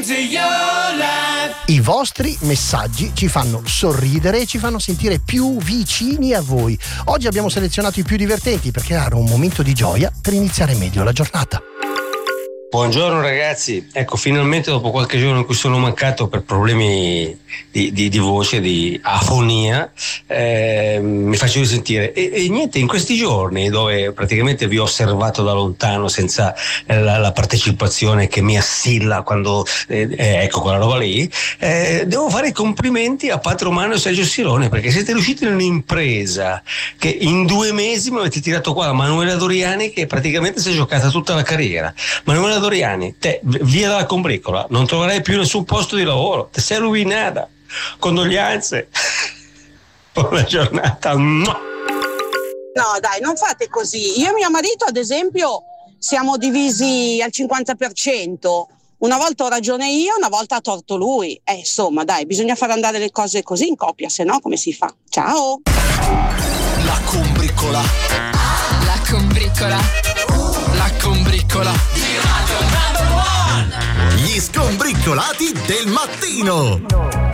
I vostri messaggi ci fanno sorridere e ci fanno sentire più vicini a voi. Oggi abbiamo selezionato i più divertenti per creare un momento di gioia per iniziare meglio la giornata. Buongiorno ragazzi, ecco, finalmente dopo qualche giorno in cui sono mancato per problemi di voce, di afonia, mi facevo sentire e niente, in questi giorni dove praticamente vi ho osservato da lontano senza la partecipazione che mi assilla quando ecco quella roba lì, devo fare i complimenti a Pat Romano e Sergio Sirone, perché siete riusciti in un'impresa che in 2 mesi mi avete tirato qua Manuela Doriani, che praticamente si è giocata tutta la carriera. Manuela Doriani, te via dalla combricola, non troverai più nessun posto di lavoro, te sei rovinata. Condoglianze. Buona giornata. No dai, non fate così. Io e mio marito ad esempio siamo divisi al 50%. Una volta ho ragione io, una volta ha torto lui. Insomma dai, bisogna far andare le cose così in coppia, se no come si fa? Ciao. La combricola. La combricola. La combricola. Gli scombriccolati del mattino.